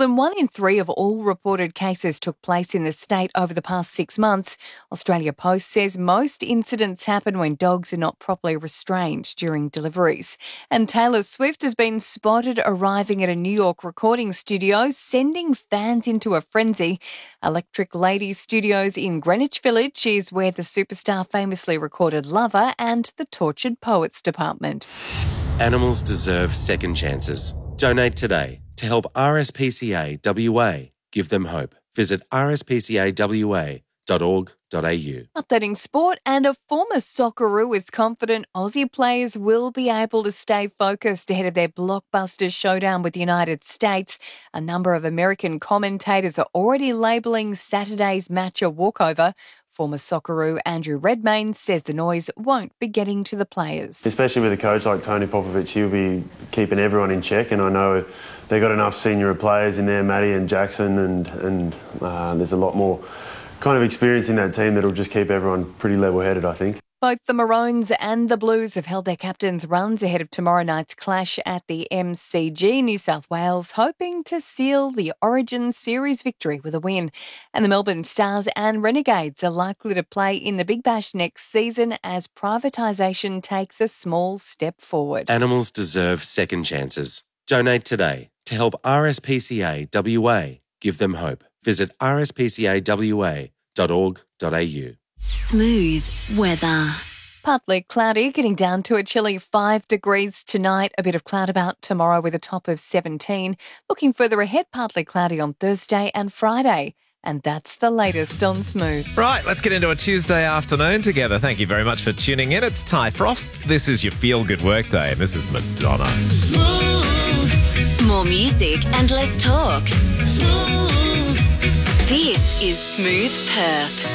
More than 1 in 3 of all reported cases took place in the state over the past 6 months. Australia Post says most incidents happen when dogs are not properly restrained during deliveries. And Taylor Swift has been spotted arriving at a New York recording studio, sending fans into a frenzy. Electric Lady Studios in Greenwich Village is where the superstar famously recorded Lover and the Tortured Poets department. Animals deserve second chances. Donate today to help RSPCA WA give them hope. Visit rspcawa.org.au. Updating sport, and a former Socceroo is confident Aussie players will be able to stay focused ahead of their blockbuster showdown with the United States. A number of American commentators are already labelling Saturday's match a walkover. Former Socceroo Andrew Redmayne says the noise won't be getting to the players. Especially with a coach like Tony Popovic, he'll be keeping everyone in check, and I know they've got enough senior players in there, Matty and Jackson, and there's a lot more kind of experience in that team that'll just keep everyone pretty level-headed, I think. Both the Maroons and the Blues have held their captains' runs ahead of tomorrow night's clash at the MCG. New South Wales hoping to seal the Origin Series victory with a win. And the Melbourne Stars and Renegades are likely to play in the Big Bash next season as privatisation takes a small step forward. Animals deserve second chances. Donate today to help RSPCA WA give them hope. Visit rspcawa.org.au. Smooth weather. Partly cloudy, getting down to a chilly 5 degrees tonight. A bit of cloud about tomorrow with a top of 17. Looking further ahead, partly cloudy on Thursday and Friday. And that's the latest on Smooth. Right, let's get into a Tuesday afternoon together. Thank you very much for tuning in. It's Ty Frost. This is your Feel Good Workday, and this is Madonna. Smooth. More music and less talk. Smooth. This is Smooth Perth.